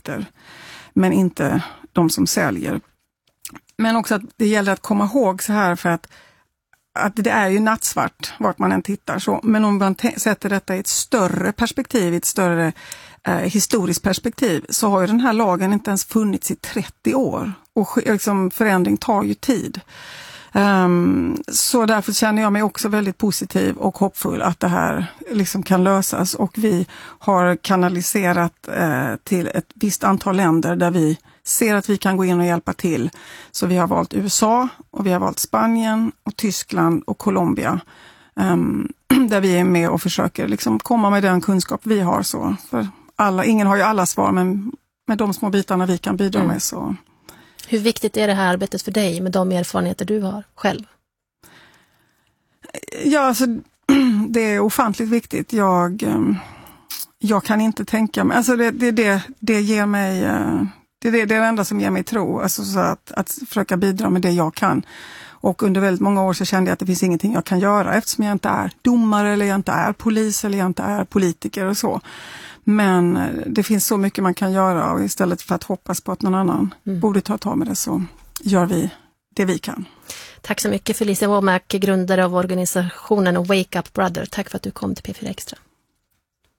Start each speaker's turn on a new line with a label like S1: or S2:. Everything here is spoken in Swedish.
S1: produkter, men inte de som säljer. Men också att det gäller att komma ihåg så här, för att det är ju nattsvart vart man än tittar. Så. Men om man sätter detta i ett större perspektiv, i ett större historiskt perspektiv, så har ju den här lagen inte ens funnits i 30 år. Och liksom, förändring tar ju tid. Så därför känner jag mig också väldigt positiv och hoppfull att det här liksom kan lösas. Och vi har kanaliserat till ett visst antal länder där vi ser att vi kan gå in och hjälpa till. Så vi har valt USA och vi har valt Spanien och Tyskland och Colombia. Där vi är med och försöker liksom komma med den kunskap vi har. Så. För ingen har ju alla svar, men med de små bitarna vi kan bidra med så...
S2: Hur viktigt är det här arbetet för dig med de erfarenheter du har själv?
S1: Ja, alltså, det är ofantligt viktigt. Jag kan inte tänka mig... Alltså det ger mig... Det är det enda som ger mig tro. Alltså så att försöka bidra med det jag kan. Och under väldigt många år så kände jag att det finns ingenting jag kan göra eftersom jag inte är domare eller jag inte är polis eller jag inte är politiker och så. Men det finns så mycket man kan göra och istället för att hoppas på att någon annan borde ta tag med det så gör vi det vi kan.
S2: Tack så mycket Felicia Womack, grundare av organisationen Wake Up Brother. Tack för att du kom till P4 Extra.